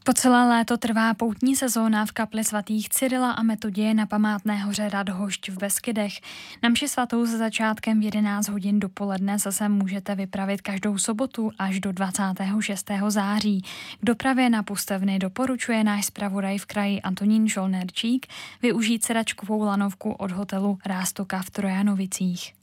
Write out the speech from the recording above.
Po celé léto trvá poutní sezóna v kapli svatých Cyrila a Metoděje na památné hoře Radhošť v Beskydech. Na mši svatou se začátkem v 11 hodin dopoledne se můžete vypravit každou sobotu až do 26. září. K dopravě na pustevny doporučuje náš zpravodaj v kraji Antonín Žolnerčík využít sedačkovou lanovku od hotelu Rástoka v Trojanovicích.